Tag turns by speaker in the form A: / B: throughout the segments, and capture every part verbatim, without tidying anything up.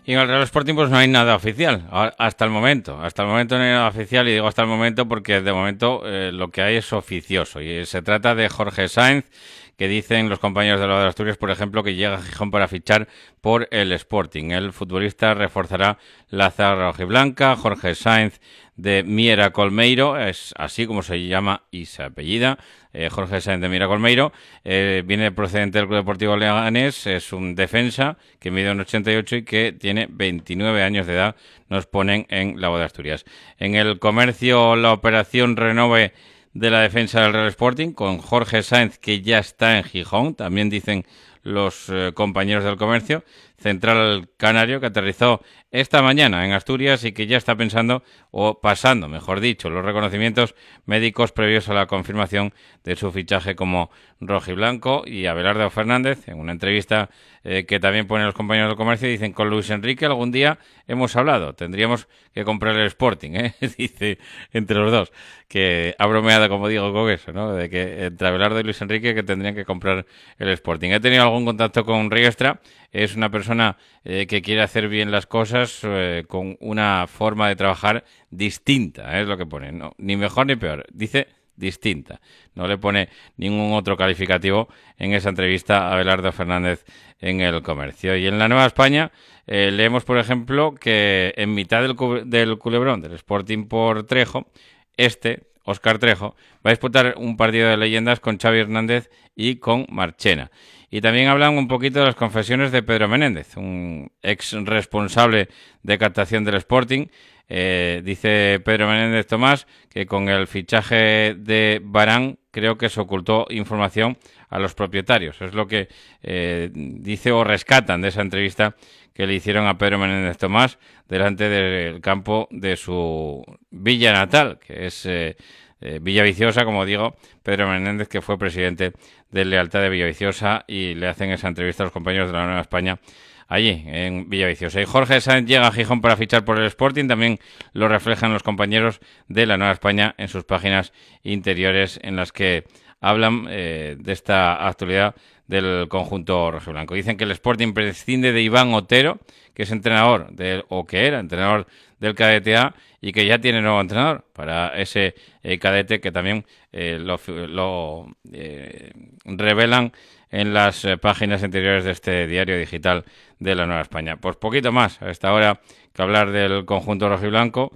A: Y en el Real Sporting pues no hay nada oficial, hasta el momento. Hasta el momento no hay nada oficial, y digo hasta el momento porque de momento eh, lo que hay es oficioso. Y se trata de Jorge Sáenz, que dicen los compañeros de la de Asturias, por ejemplo, que llega a Gijón para fichar por el Sporting. El futbolista reforzará la zaga rojiblanca. Jorge Sáenz, de Miera Colmeiro, es así como se llama y se apellida, eh, Jorge Sáenz de Miera Colmeiro, eh, viene procedente del Club Deportivo Leganés, es un defensa que mide un ochenta y ocho y que tiene veintinueve años de edad, nos ponen en la voz de Asturias. En el Comercio, la operación renove de la defensa del Real Sporting, con Jorge Sáenz, que ya está en Gijón, también dicen los eh, compañeros del Comercio, central canario que aterrizó esta mañana en Asturias y que ya está pensando, o pasando, mejor dicho, los reconocimientos médicos previos a la confirmación de su fichaje como rojiblanco. Y Abelardo Fernández, en una entrevista eh, que también ponen los compañeros del Comercio, dicen: con Luis Enrique algún día hemos hablado, tendríamos que comprar el Sporting, ¿eh? Dice entre los dos, que ha bromeado, como digo, con eso, ¿no? De que entre Abelardo y Luis Enrique que tendrían que comprar el Sporting. He tenido algún contacto con Riestra, es una persona eh, que quiere hacer bien las cosas, eh, con una forma de trabajar distinta, ¿eh? Es lo que pone, no, ni mejor ni peor, dice distinta, no le pone ningún otro calificativo en esa entrevista a Abelardo Fernández en el Comercio. Y en la Nueva España eh, leemos, por ejemplo, que en mitad del, cu- del culebrón del Sporting por Trejo, este, Óscar Trejo, va a disputar un partido de leyendas con Xavi Hernández y con Marchena. Y también hablan un poquito de las confesiones de Pedro Menéndez, un ex responsable de captación del Sporting. Eh, dice Pedro Menéndez Tomás que con el fichaje de Varane creo que se ocultó información a los propietarios. Es lo que eh, dice o rescatan de esa entrevista que le hicieron a Pedro Menéndez Tomás delante del campo de su villa natal, que es eh, eh, Villaviciosa, como digo, Pedro Menéndez, que fue presidente de Lealtad de Villaviciosa, y le hacen esa entrevista a los compañeros de la Nueva España allí, en Villaviciosa. Y Jorge Sáenz llega a Gijón para fichar por el Sporting, también lo reflejan los compañeros de la Nueva España en sus páginas interiores, en las que hablan eh, de esta actualidad del conjunto rojiblanco. Dicen que el Sporting prescinde de Iván Otero, que es entrenador, de, o que era entrenador del Cadete A, y que ya tiene nuevo entrenador para ese eh, cadete, que también eh, lo, lo eh, revelan en las eh, páginas interiores de este diario digital de la Nueva España. Pues poquito más a esta hora que hablar del conjunto rojiblanco.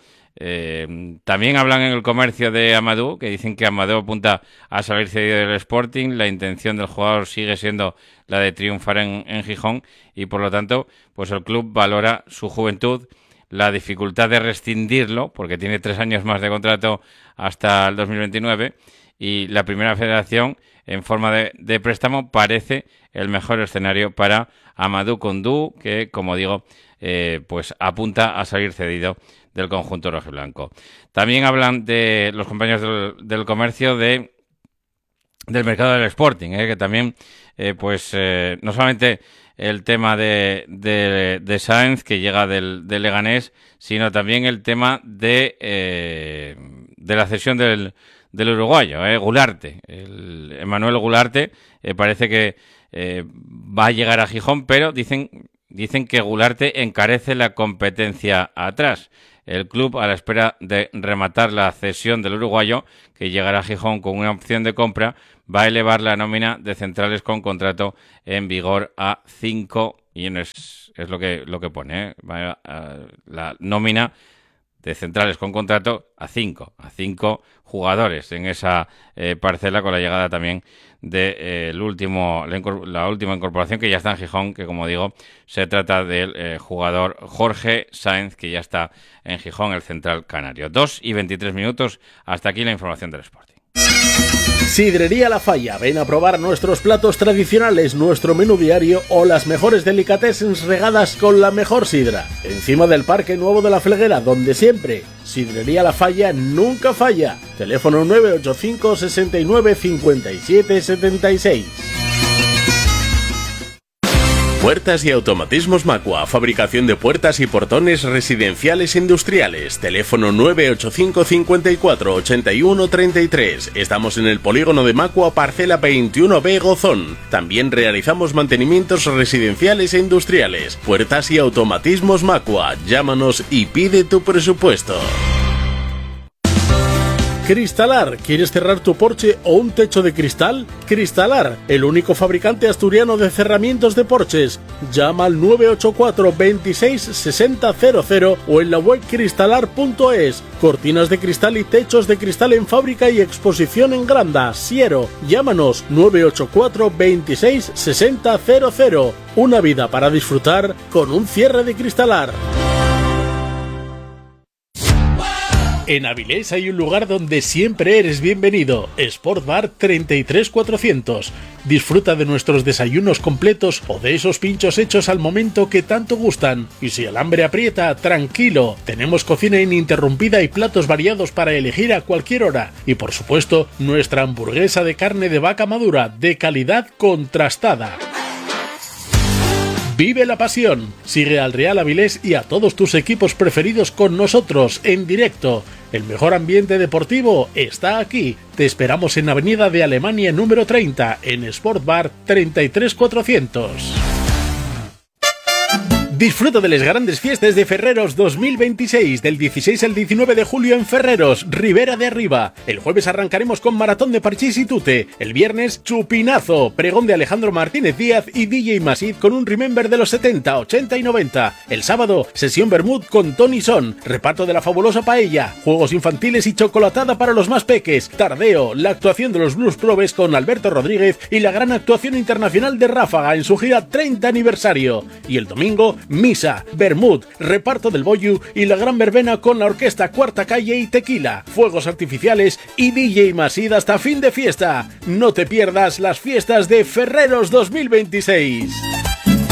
A: Eh, también hablan en el Comercio de Amadou, que dicen que Amadou apunta a salir cedido del Sporting. La intención del jugador sigue siendo la de triunfar en, en Gijón, y por lo tanto pues el club valora su juventud, la dificultad de rescindirlo, porque tiene tres años más de contrato hasta el dos mil veintinueve, y la Primera Federación, en forma de, de préstamo, parece el mejor escenario para Amadou Condú, que, como digo, eh, pues apunta a salir cedido del conjunto rojiblanco. También hablan de los compañeros del, del Comercio de del mercado del Sporting, eh, que también, eh, pues, eh, no solamente el tema de, de, de Sáenz, que llega del, del Leganés, sino también el tema de, eh, de la cesión del, del uruguayo, eh, Gularte. El Emanuel Gularte eh, parece que eh, va a llegar a Gijón, pero dicen, dicen que Gularte encarece la competencia atrás. El club, a la espera de rematar la cesión del uruguayo, que llegará a Gijón con una opción de compra, va a elevar la nómina de centrales con contrato en vigor a cinco, y es, es lo que lo que pone, ¿eh? Va a, la nómina de centrales con contrato a cinco, a cinco jugadores en esa eh, parcela, con la llegada también de eh, el último la, la última incorporación, que ya está en Gijón, que, como digo, se trata del eh, jugador Jorge Sáenz, que ya está en Gijón, el central canario. Dos y veintitrés minutos, hasta aquí la información del Sporting.
B: Sidrería La Falla, ven a probar nuestros platos tradicionales, nuestro menú diario o las mejores delicatessens regadas con la mejor sidra. Encima del Parque Nuevo de la Felguera, donde siempre Sidrería La Falla nunca falla. Teléfono nueve ocho cinco, sesenta y nueve, cincuenta y siete, setenta y seis. Puertas y automatismos Macua, fabricación de puertas y portones residenciales e industriales. Teléfono nueve ocho cinco, cincuenta y cuatro, ochenta y uno, treinta y tres. Estamos en el polígono de Macua, parcela veintiuno B, Gozón. También realizamos mantenimientos residenciales e industriales. Puertas y automatismos Macua. Llámanos y pide tu presupuesto. Cristalar, ¿quieres cerrar tu porche o un techo de cristal? Cristalar, el único fabricante asturiano de cerramientos de porches. Llama al nueve ocho cuatro, veintiséis, sesenta, cero cero o en la web cristalar punto es. Cortinas de cristal y techos de cristal en fábrica y exposición en Granda, Siero. Llámanos nueve ocho cuatro, veintiséis, sesenta, cero cero. Una vida para disfrutar con un cierre de Cristalar. En Avilés hay un lugar donde siempre eres bienvenido, Sport Bar treinta y tres cuatrocientos. Disfruta de nuestros desayunos completos o de esos pinchos hechos al momento que tanto gustan. Y si el hambre aprieta, tranquilo, tenemos cocina ininterrumpida y platos variados para elegir a cualquier hora. Y por supuesto, nuestra hamburguesa de carne de vaca madura, de calidad contrastada. Vive la pasión. Sigue al Real Avilés y a todos tus equipos preferidos con nosotros en directo. El mejor ambiente deportivo está aquí. Te esperamos en Avenida de Alemania número treinta, en Sport Bar treinta y tres cuatrocientos. Disfruta de las grandes fiestas de Ferreros dos mil veintiséis, del dieciséis al diecinueve de julio en Ferreros, Ribera de Arriba. El jueves arrancaremos con maratón de parchís y tute. El viernes, chupinazo, pregón de Alejandro Martínez Díaz y D J Masid con un remember de los setenta, ochenta y noventa. El sábado, sesión Bermud con Tony Son, reparto de la fabulosa paella, juegos infantiles y chocolatada para los más peques. Tardeo, la actuación de los Blues Probes con Alberto Rodríguez y la gran actuación internacional de Ráfaga en su gira treinta aniversario. Y el domingo, misa, Bermud, reparto del Boyu y la gran verbena con la orquesta Cuarta Calle y Tequila, fuegos artificiales y D J Masid hasta fin de fiesta. No te pierdas las fiestas de Ferreros dos mil veintiséis.